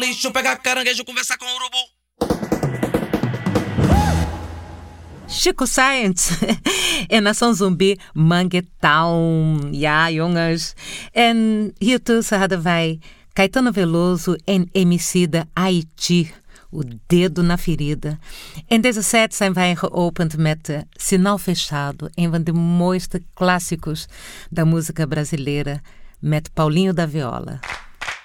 Lixo, pegar caranguejo, conversar com o urubu. Chico Science en Nação Zumbi Manguetown. Ja, jongens. En hiertussen hadden wij Caetano Veloso en Emicida Haiti. O dedo na ferida. En deze set zijn wij geopend met Sinal Fechado, een van de mooiste clássicos da música brasileira, met Paulinho da Viola.